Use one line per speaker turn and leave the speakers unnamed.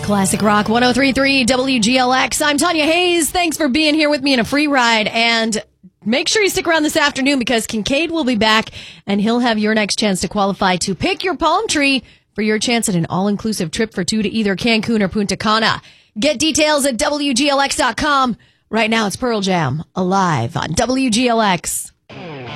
Classic Rock 103.3 WGLX. I'm Tanya Hayes. Thanks for being here with me in a free ride. And make sure you stick around this afternoon because Kincaid will be back and he'll have your next chance to qualify to pick your palm tree for your chance at an all-inclusive trip for two to either Cancun or Punta Cana. Get details at WGLX.com. Right now it's Pearl Jam, Alive on WGLX.